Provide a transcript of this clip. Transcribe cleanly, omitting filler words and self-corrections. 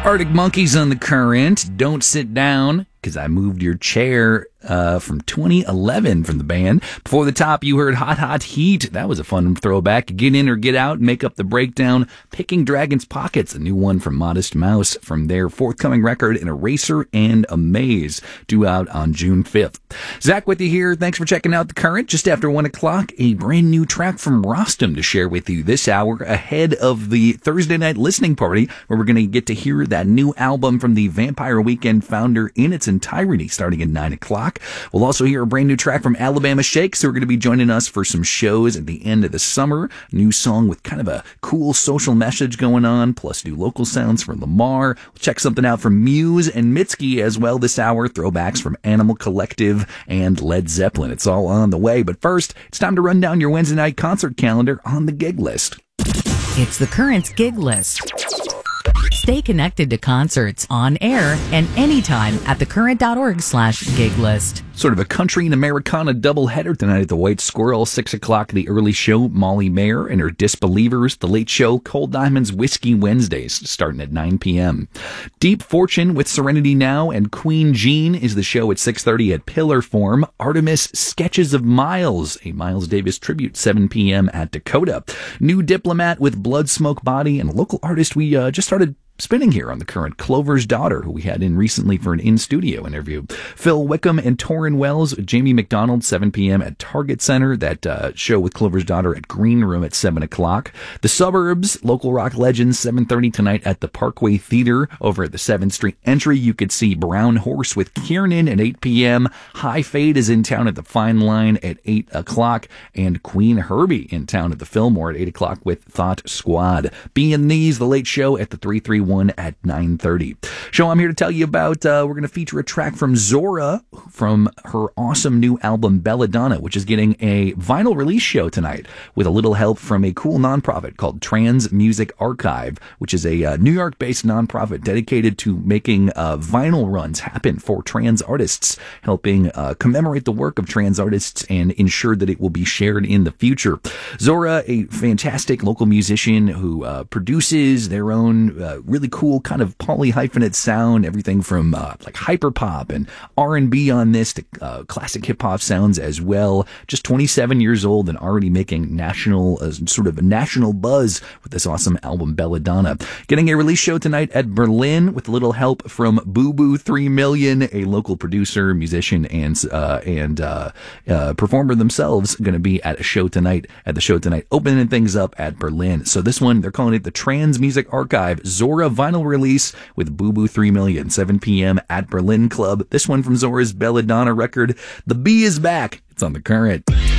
Arctic Monkeys on the Current. Don't sit down, because I moved your chair from 2011 from the band. Before the top, you heard Hot Hot Heat. That was a fun throwback. Get in or get out, make up the breakdown. Picking Dragon's Pockets, a new one from Modest Mouse from their forthcoming record, An Eraser and a Maze, due out on June 5th. Zach with you here. Thanks for checking out The Current. Just after 1 o'clock, a brand new track from Rostam to share with you this hour ahead of the Thursday night listening party, where we're going to get to hear that new album from the Vampire Weekend founder in its entirety starting at 9 o'clock. We'll also hear a brand new track from Alabama Shakes, who are going to be joining us for some shows at the end of the summer. New song with kind of a cool social message going on, plus new local sounds from Lamar. We'll check something out from Muse and Mitski as well this hour. Throwbacks from Animal Collective and Led Zeppelin. It's all on the way. But first, it's time to run down your Wednesday night concert calendar on the gig list. It's The Current's gig list. Stay connected to concerts on air and anytime at thecurrent.org/gig list. Sort of a country and Americana doubleheader tonight at the White Squirrel. 6 o'clock, The Early Show, Molly Mayer and her Disbelievers. The Late Show, Cold Diamonds, Whiskey Wednesdays, starting at 9 p.m. Deep Fortune with Serenity Now and Queen Jean is the show at 6:30 at Pillar Form. Artemis, Sketches of Miles, a Miles Davis tribute, 7 p.m. at Dakota. New Diplomat with Blood Smoke Body, and a local artist we just started spinning here on The Current, Clover's Daughter, who we had in recently for an in-studio interview. Phil Wickham and Torrin Wells, Jamie McDonald, 7 p.m. at Target Center. That show with Clover's Daughter at Green Room at 7 o'clock. The Suburbs, local rock legends, 7:30 tonight at the Parkway Theater over at the 7th Street entry. You could see Brown Horse with Kiernan at 8 p.m. High Fade is in town at the Fine Line at 8 o'clock. And Queen Herbie in town at the Fillmore at 8 o'clock with Thought Squad. Being These, The Late Show at the 331 at 9:30. Show I'm here to tell you about, we're going to feature a track from Zora from her awesome new album Belladonna, which is getting a vinyl release show tonight with a little help from a cool nonprofit called Trans Music Archive, which is a New York-based nonprofit dedicated to making vinyl runs happen for trans artists, helping commemorate the work of trans artists and ensure that it will be shared in the future. Zora, a fantastic local musician who produces their own really cool kind of polyhyphenate sound, everything from like hyperpop and R&B on this to classic hip-hop sounds as well. Just 27 years old and already making national sort of a national buzz with this awesome album Belladonna. Getting a release show tonight at Berlin with a little help from Boo Boo 3 Million, a local producer, musician, and performer themselves, going to be at the show tonight, opening things up at Berlin. So this one, they're calling it the Trans Music Archive Zora vinyl release with Boo Boo 3 Million, 7 p.m. at Berlin Club. This one from Zora's Belladonna record. The Bee is back. It's on The Current.